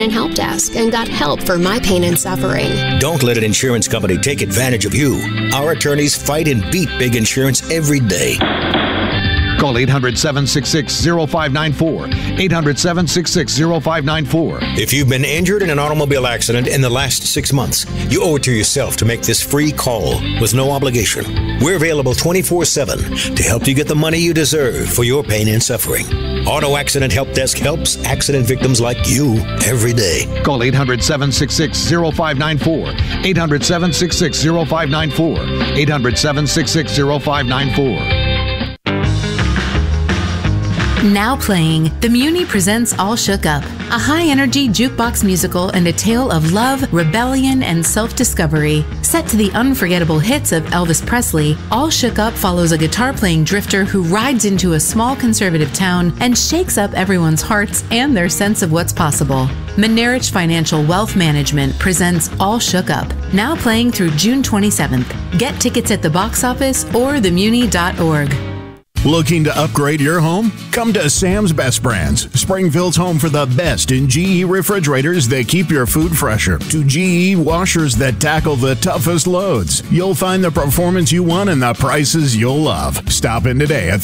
Help Desk and got help for my pain and suffering. Don't let an insurance company take advantage of you. Our attorneys fight and beat big insurance every day. Call 800-766-0594. 800-766-0594. If you've been injured in an automobile accident in the last 6 months, you owe it to yourself to make this free call with no obligation. We're available 24/7 to help you get the money you deserve for your pain and suffering. Auto Accident Help Desk helps accident victims like you every day. Call 800-766-0594. 800-766-0594. 800-766-0594. Now playing, the Muni presents All Shook Up, a high-energy jukebox musical and a tale of love, rebellion, and self-discovery. Set to the unforgettable hits of Elvis Presley, All Shook Up follows a guitar-playing drifter who rides into a small conservative town and shakes up everyone's hearts and their sense of what's possible. Menerich Financial Wealth Management presents All Shook Up, now playing through June 27th. Get tickets at the box office or themuni.org. Looking to upgrade your home? Come to Sam's Best Brands, Springfield's home for the best in GE refrigerators that keep your food fresher, to GE washers that tackle the toughest loads. You'll find the performance you want and the prices you'll love. Stop in today at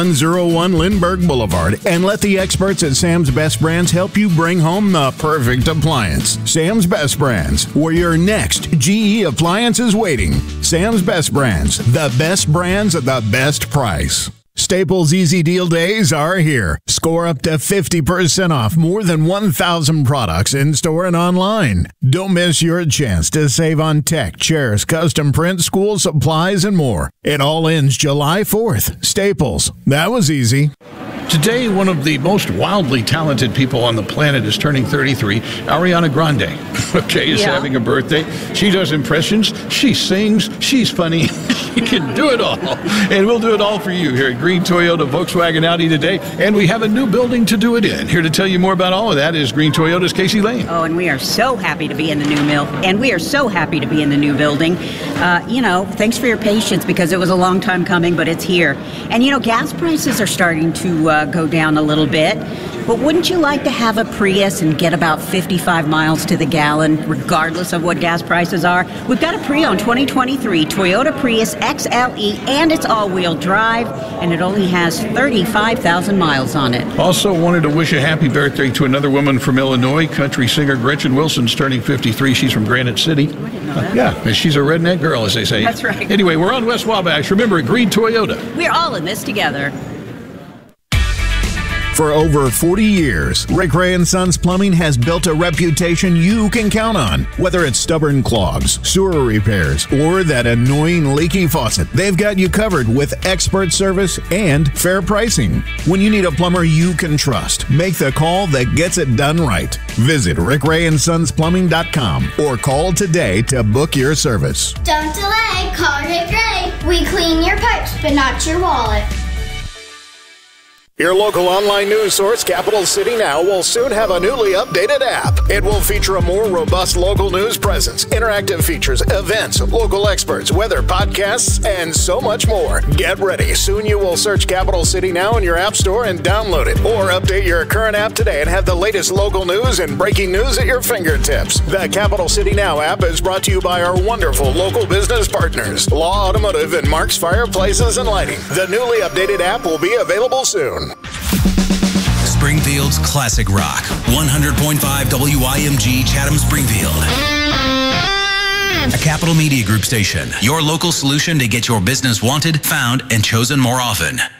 3101 Lindbergh Boulevard and let the experts at Sam's Best Brands help you bring home the perfect appliance. Sam's Best Brands, where your next GE appliance is waiting. Sam's Best Brands, the best brands at the best price. Staples Easy Deal Days are here. Score up to 50% off more than 1,000 products in-store and online. Don't miss your chance to save on tech, chairs, custom print, school supplies, and more. It all ends July 4th. Staples. That was easy. Today, one of the most wildly talented people on the planet is turning 33. Ariana Grande, is having a birthday. She does impressions. She sings. She's funny. She can do it all. And we'll do it all for you here at Green Toyota, Volkswagen, Audi today. And we have a new building to do it in. Here to tell you more about all of that is Green Toyota's Casey Lane. Oh, and we are so happy to be in the new mill. And we are so happy to be in the new building. Thanks for your patience because it was a long time coming, but it's here. And, gas prices are starting to go down a little bit. But wouldn't you like to have a Prius and get about 55 miles to the gallon, regardless of what gas prices are? We've got a pre-owned 2023 Toyota Prius XLE, and it's all-wheel drive, and it only has 35,000 miles on it. Also wanted to wish a happy birthday to another woman from Illinois, country singer Gretchen Wilson's turning 53. She's from Granite City. I didn't know that. And she's a redneck girl, as they say. That's right. Anyway, we're on West Wabash. Remember, Green Toyota. We're all in this together. For over 40 years, Rick Ray & Sons Plumbing has built a reputation you can count on. Whether it's stubborn clogs, sewer repairs, or that annoying leaky faucet, they've got you covered with expert service and fair pricing. When you need a plumber you can trust, make the call that gets it done right. Visit rickrayandsonsplumbing.com or call today to book your service. Don't delay, call Rick Ray. We clean your pipes, but not your wallet. Your local online news source, Capital City Now, will soon have a newly updated app. It will feature a more robust local news presence, interactive features, events, local experts, weather, podcasts, and so much more. Get ready. Soon you will search Capital City Now in your app store and download it. Or update your current app today and have the latest local news and breaking news at your fingertips. The Capital City Now app is brought to you by our wonderful local business partners, Law Automotive and Mark's Fireplaces and Lighting. The newly updated app will be available soon. Springfield's classic rock, 100.5 WIMG Chatham Springfield. A Capital Media Group station, your local solution to get your business wanted, found, and chosen more often.